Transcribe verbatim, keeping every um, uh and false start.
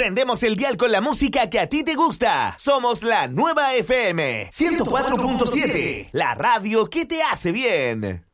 Prendemos el dial con la música que a ti te gusta. Somos la Nueva F M ciento cuatro punto siete, la radio que te hace bien.